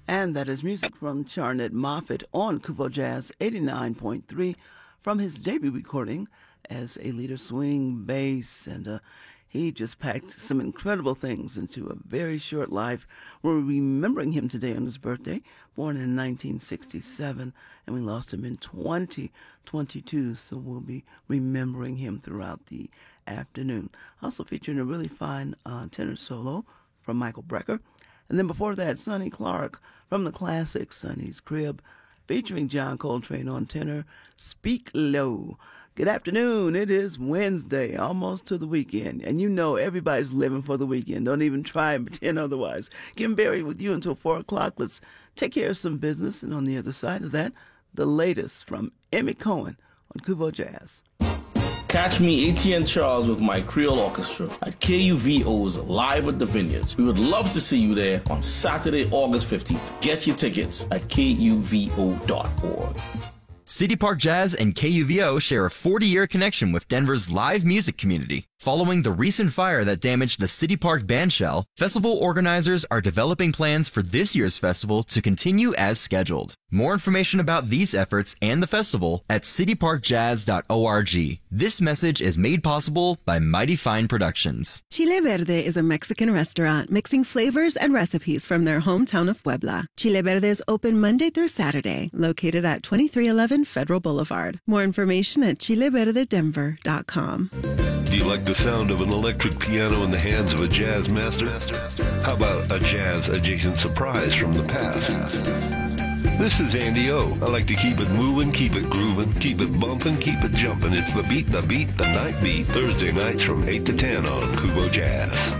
And that is music from Charnett Moffett on Kubo Jazz 89.3 from his debut recording as a leader swing bass. And he just packed some incredible things into a very short life. We're remembering him today on his birthday, born in 1967, and we lost him in 2022. So we'll be remembering him throughout the afternoon. Also featuring a really fine tenor solo from Michael Brecker. And then before that, Sonny Clark from the classic Sonny's Crib, featuring John Coltrane on tenor, Speak Low. Good afternoon. It is Wednesday, almost to the weekend. And you know everybody's living for the weekend. Don't even try and pretend otherwise. Kim Berry with you until 4 o'clock. Let's take care of some business. And on the other side of that, the latest from Emmy Cohen on Kubo Jazz. Catch me, ATN Charles, with my Creole Orchestra at KUVO's Live at the Vineyards. We would love to see you there on Saturday, August 15th. Get your tickets at KUVO.org. City Park Jazz and KUVO share a 40-year connection with Denver's live music community. Following the recent fire that damaged the City Park bandshell, festival organizers are developing plans for this year's festival to continue as scheduled. More information about these efforts and the festival at cityparkjazz.org. This message is made possible by Mighty Fine Productions. Chile Verde is a Mexican restaurant mixing flavors and recipes from their hometown of Puebla. Chile Verde is open Monday through Saturday, located at 2311 Federal Boulevard. More information at chileverdedenver.com. Do you like the sound of an electric piano in the hands of a jazz master? How about a jazz-adjacent surprise from the past? This is Andy O. I like to keep it moving, keep it grooving, keep it bumping, keep it jumping. It's the beat, the night beat. Thursday nights from 8 to 10 on Kubo Jazz.